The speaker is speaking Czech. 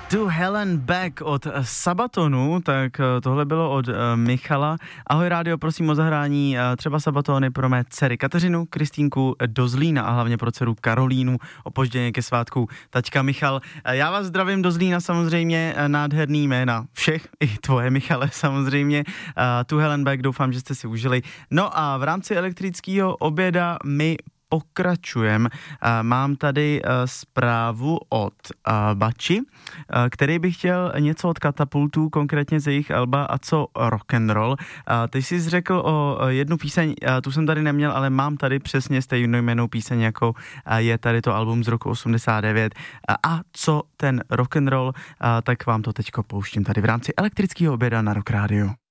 To Hell and Back od Sabatonu, tak tohle bylo od Michala. Ahoj rádio, prosím o zahrání třeba Sabatony pro mé dcery Kateřinu, Kristýnku do Zlína a hlavně pro dceru Karolínu, opožděně ke svátku taťka Michal. Já vás zdravím do Zlína, samozřejmě nádherný jména všech, i tvoje Michale samozřejmě. To Hell and Back, doufám, že jste si užili. No a v rámci elektrického oběda my pokračujeme. Mám tady zprávu od Bači, který by chtěl něco od Katapultů, konkrétně z jejich alba A co rock'n'roll. Ty jsi řekl o jednu píseň, tu jsem tady neměl, ale mám tady přesně stejnojmennou píseň, jako je tady to album z roku 89. A co ten rock'n'roll, tak vám to teďko pouštím tady v rámci elektrického oběda na Rock Radio.